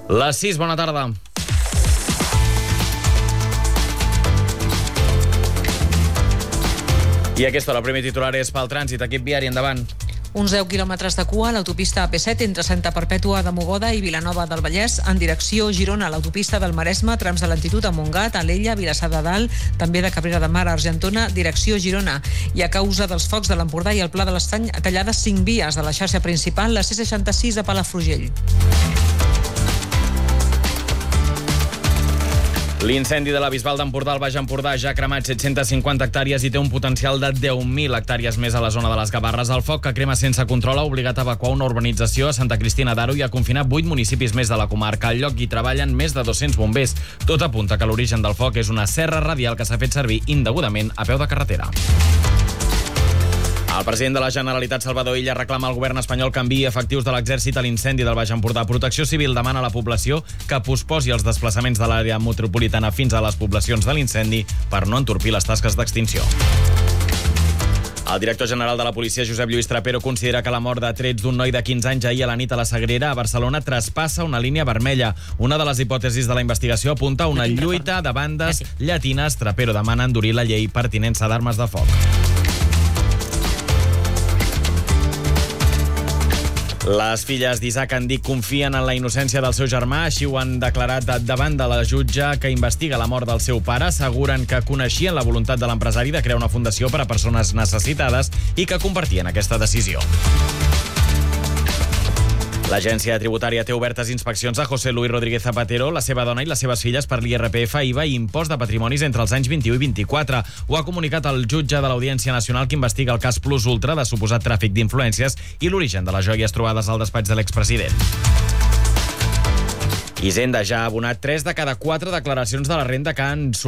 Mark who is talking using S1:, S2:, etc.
S1: Les 6, bona tarda. I aquesta, la primer titular és pel trànsit. Equip viari, endavant.
S2: Uns 10 quilòmetres de cua a l'autopista AP7 entre Santa Perpètua de Mogoda i Vilanova del Vallès en direcció Girona, l'autopista del Maresme, trams de lentitud a Montgat, Alella, Vilassar de Dalt, també de Cabrera de Mar a Argentona, direcció Girona. I a causa dels focs de l'Empordà i el Pla de l'Estany, tallades 5 vies de la xarxa principal, la C66 a Palafrugell.
S1: L'incendi de la Bisbal d'Empordà al Baix Empordà ja ha cremat 750 hectàrees i té un potencial de 10.000 hectàrees més a la zona de les Gavarres. El foc, que crema sense control, ha obligat a evacuar una urbanització a Santa Cristina d'Aro i a confinar 8 municipis més de la comarca. Al lloc hi treballen més de 200 bombers. Tot apunta que l'origen del foc és una serra radial que s'ha fet servir indegudament a peu de carretera. El president de la Generalitat, Salvador Illa, reclama al govern espanyol que enviï efectius de l'exèrcit a l'incendi del Baix Empordà. Protecció Civil demana a la població que posposi els desplaçaments de l'àrea metropolitana fins a les poblacions de l'incendi per no entorpir les tasques d'extinció. El director general de la policia, Josep Lluís Trapero, considera que la mort de trets d'un noi de 15 anys ahir a la nit a la Sagrera, a Barcelona, traspassa una línia vermella. Una de les hipòtesis de la investigació apunta a una lluita de bandes llatines. Trapero demana endurir la llei per tinença d'armes de foc. Les filles d'Isaac Andic confien en la innocència del seu germà, així ho han declarat davant de la jutge que investiga la mort del seu pare. Asseguren que coneixien la voluntat de l'empresari de crear una fundació per a persones necessitades i que compartien aquesta decisió. L'agència tributària té obertes inspeccions a José Luis Rodríguez Zapatero, la seva dona i les seves filles per l'IRPF, IVA i impost de patrimonis entre els anys 21 i 24. Ho ha comunicat el jutge de l'Audiència Nacional que investiga el cas Plus Ultra de suposat tràfic d'influències i l'origen de les joies trobades al despatx de l'expresident. Hisenda ja ha abonat 3 de cada 4 declaracions de la renda que han